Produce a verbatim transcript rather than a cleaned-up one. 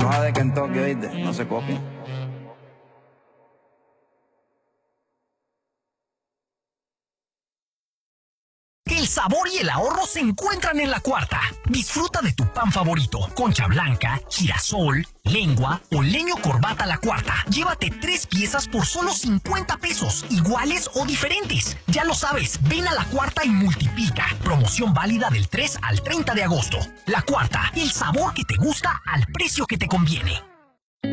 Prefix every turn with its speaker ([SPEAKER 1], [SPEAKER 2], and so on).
[SPEAKER 1] Hoja de Kentucky, ¿oíste? No se copia.
[SPEAKER 2] El sabor y el ahorro se encuentran en La Cuarta. Disfruta de tu pan favorito, concha blanca, girasol, lengua o leño corbata La Cuarta. Llévate tres piezas por solo cincuenta pesos, iguales o diferentes. Ya lo sabes, ven a La Cuarta y multiplica. Promoción válida del tres al treinta de agosto. La Cuarta, el sabor que te gusta al precio que te conviene.